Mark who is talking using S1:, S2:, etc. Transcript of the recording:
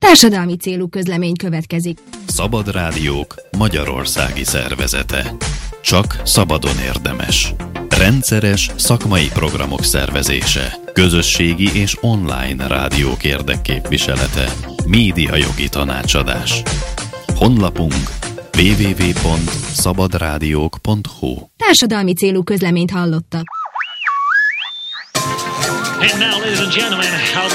S1: Társadalmi célú közlemény következik.
S2: Szabad Rádiók Magyarországi Szervezete. Csak szabadon érdemes. Rendszeres szakmai programok szervezése. Közösségi és online rádiók érdekképviselete. Médiajogi tanácsadás. Honlapunk www.szabadrádiók.hu.
S1: Társadalmi célú közleményt hallottak.
S3: And now, ladies and gentlemen,